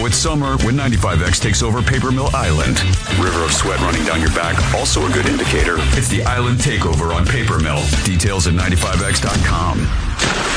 it's summer when 95X takes over Paper Mill Island. River of sweat running down your back, also a good indicator. It's the Island Takeover on Paper Mill. Details at 95X.com.